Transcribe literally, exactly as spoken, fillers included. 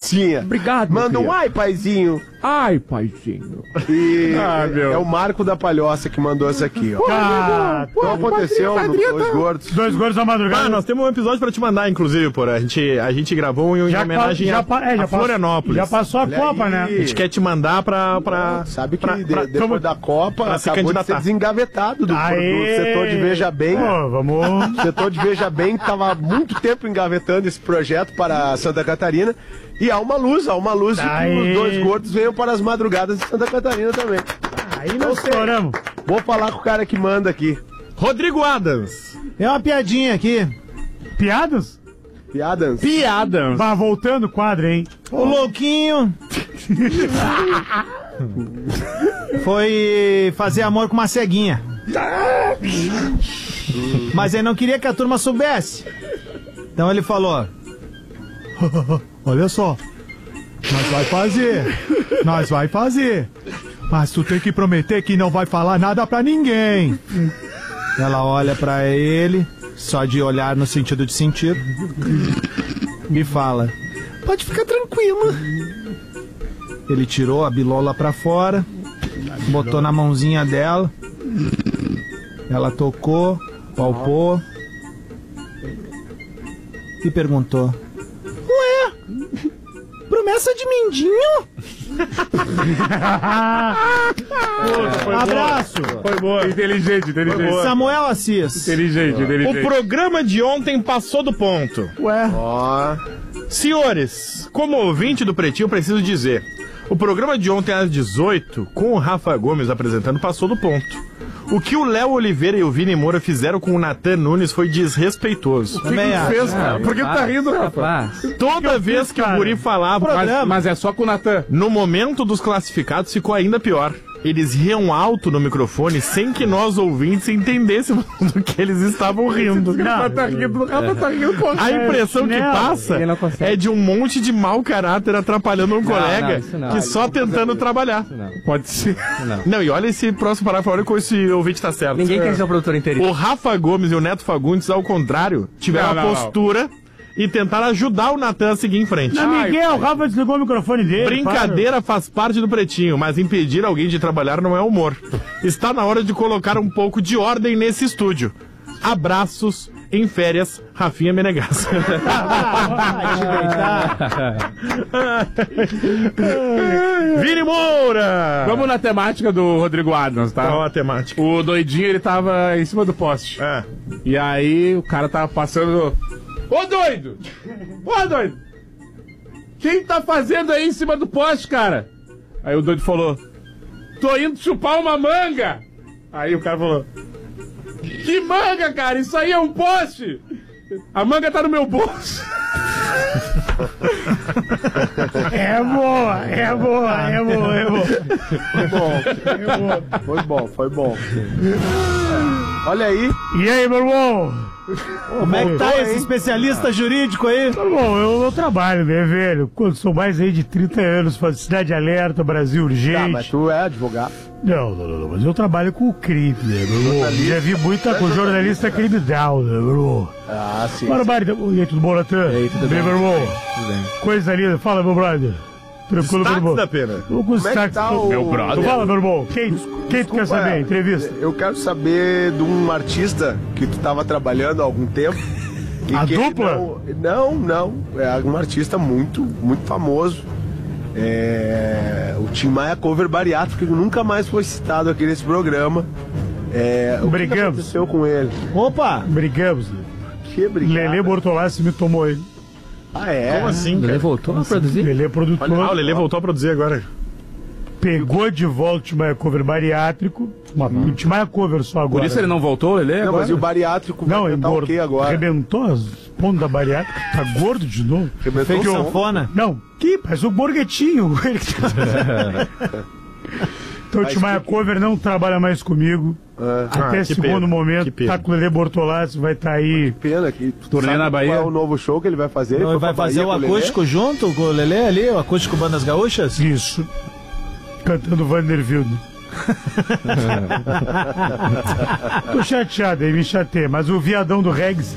Palhocinha. Obrigado. Manda um ai, paizinho. Ai, paizinho. E ah, é, é o Marco da Palhoça que mandou essa aqui, ó. Ah, então aconteceu no Dois Gordos. Dois Gordos da Madrugada. Ah, nós temos um episódio pra te mandar, inclusive, porra. A gente, a gente gravou em, em já homenagem já, a, é, já a Florianópolis. Já passou a Olha Copa, aí. né? A gente quer te mandar pra... pra Sabe que pra, de, pra, depois pra, da Copa pra se acabou de ser candidatar. desengavetado do, do setor de Veja Bem. Pô, vamos... O setor de Veja Bem estava há muito tempo engavetando esse projeto para Santa Catarina. E há uma luz, há uma luz de que os Dois Gordos venham para as madrugadas de Santa Catarina também. Aí nós estouramos. Vou falar com o cara que manda aqui. Rodrigo Adams. É uma piadinha aqui. Piadas? Piadas? Piadas. Vai voltando o quadro, hein? O louquinho foi fazer amor com uma ceguinha. Mas ele não queria que a turma soubesse. Então ele falou: olha só, nós vai fazer, nós vai fazer, mas tu tem que prometer que não vai falar nada pra ninguém. Ela olha pra ele, só de olhar no sentido de sentido, e fala: pode ficar tranquilo. Ele tirou a bilola pra fora, botou na mãozinha dela, ela tocou, palpou e perguntou: ué, promessa de mindinho? Foi Abraço. Boa. Foi boa. Inteligente, inteligente. Samuel Assis. Inteligente, inteligente. O programa de ontem passou do ponto. Ué. Ó. Senhores, como ouvinte do Pretinho, eu preciso dizer: o programa de ontem às dezoito, com o Rafa Gomes apresentando, passou do ponto. O que o Léo Oliveira e o Vini Moura fizeram com o Natan Nunes foi desrespeitoso. Também acho. Fez, Ah, por que tu tá rindo, Rafa? Toda vez que o Guri falava, Mas, mas é só com o Natan. no momento dos classificados ficou ainda pior. Eles riam alto no microfone sem que nós ouvintes entendêssemos do que eles estavam rindo. Não, tá rindo, Rafa tá rindo, pô. A impressão que Não, passa ele não consegue. é de um monte de mau caráter atrapalhando um colega não, isso não. que só tentando trabalhar. Não. Pode ser. Não. Não, e olha esse próximo parágrafo, olha como esse ouvinte tá certo. Ninguém quer ser o produtor inteiro. O Rafa Gomes e o Neto Fagundes, ao contrário, tiveram Não, a não, postura e tentaram ajudar o Natan a seguir em frente. Não, Miguel, o Rafa desligou o microfone dele. Brincadeira faz parte do Pretinho, mas impedir alguém de trabalhar não é humor. Está na hora de colocar um pouco de ordem nesse estúdio. Abraços em férias, Rafinha Menegasso. Vini Moura! Vamos na temática do Rodrigo Adams, tá? Qual a temática? O doidinho, ele tava em cima do poste. É. E aí o cara tava passando... Ô doido! Ô doido! Quem tá fazendo aí em cima do poste, cara? Aí o doido falou: tô indo chupar uma manga! Aí o cara falou: que manga, cara? Isso aí é um poste! A manga tá no meu bolso! É boa, é boa, é boa, é boa. Foi bom. Foi bom, foi bom. Olha aí. E aí, meu irmão? Como é que tá esse especialista jurídico aí? Tá bom, eu, eu trabalho, né, velho? Quando sou mais aí de trinta anos, faço Cidade Alerta, Brasil Urgente. Tá, mas tu é advogado. Não, não, não, não, mas eu trabalho com o crime, né, meu irmão? Já vi muita coisa, jornalista criminal, né, meu irmão? Ah, sim. Barbaridade. E aí, tudo bom, Natan? E aí, tudo bem? meu irmão? Tudo bem. Coisa linda. Fala, meu brother. Tranquilo, meu Destaques irmão. da pena. Vou com os Como é que destaques. tá o... Meu brother. Tu fala, meu irmão. Quem, quem tu quer saber? É, Entrevista. Eu quero saber de um artista que tu tava trabalhando há algum tempo. e A que ele dupla? Não, não, não. É um artista muito, muito famoso. É... O Tim Maia Cover Bariátrico, que nunca mais foi citado aqui nesse programa. É... O que que Brigamos. aconteceu com ele? Opa! Brigamos. Que brigada. Lelê Bortolassi me tomou ele. Ah, é? Como assim, Ele cara? voltou a produzir? Lelê é produtor. Ah, o Lelê voltou a produzir agora. Pegou de volta o Timaya Cover bariátrico. Uma, O Timaya Cover só agora. Por isso ele não voltou, Lelê? Não, agora? mas e o bariátrico Não, vai tentar o engordou. quê agora? Arrebentou as pontas da bariátrica. Tá gordo de novo. Arrebentou Fez o som? sanfona? Não, que? Mas o Borghetinho. Ele que tá... Então o Mas Timaya que- Cover não trabalha mais comigo. Ah, Até Ah, que segundo pena, momento. que pena. Tá com o Lelê Bortolassi, vai estar tá aí. pena que tu Turnê sabe na Bahia. qual é o novo show que ele vai fazer. Ele foi vai pra fazer Bahia o com Lelê? acústico junto com o Lelê ali, o acústico Bandas Gaúchas? Isso. Cantando Vanderbilt. Tô chateado aí, me chateei. Mas o viadão do reggae